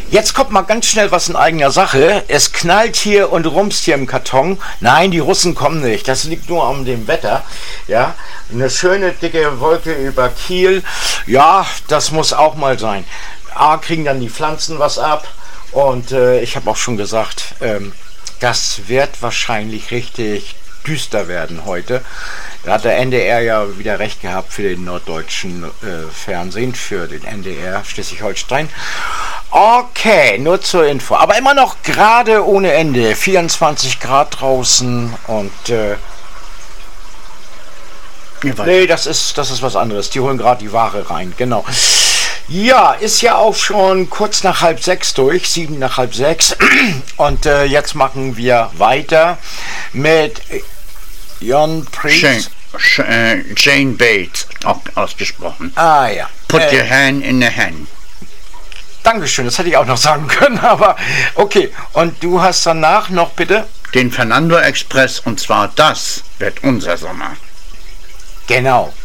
Jetzt kommt mal ganz schnell was in eigener Sache. Es knallt hier und rumst hier im Karton. Nein, die Russen kommen nicht. Das liegt nur an dem Wetter. Ja, eine schöne dicke Wolke über Kiel. Ja, das muss auch mal sein. Kriegen dann die Pflanzen was ab. Und ich habe auch schon gesagt, das wird wahrscheinlich richtig düster werden heute. Da hat der NDR ja wieder recht gehabt für den norddeutschen Fernsehen, für den NDR Schleswig-Holstein. Okay, nur zur Info. Aber immer noch gerade ohne Ende. 24 Grad draußen und nee, das ist was anderes. Die holen gerade die Ware rein, genau. Ja, ist ja auch schon kurz nach 5:30 durch, 7 nach 5:30. Und jetzt machen wir weiter mit Jon Priest. Jane Bates, auch ausgesprochen. Ah ja. Put your hand in the hand. Dankeschön, das hätte ich auch noch sagen können, aber okay. Und du hast danach noch bitte? Den Fernando Express, und zwar das wird unser Sommer. Genau.